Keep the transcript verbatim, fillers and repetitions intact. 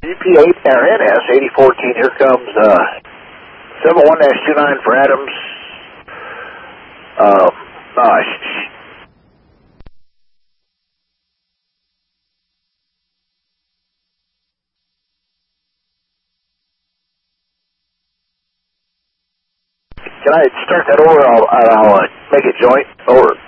G P eight R N S eighty fourteen, here comes uh, seven one dash two nine for Adams. Um, uh, can I start that over? I'll, I'll uh, make it joint. Over.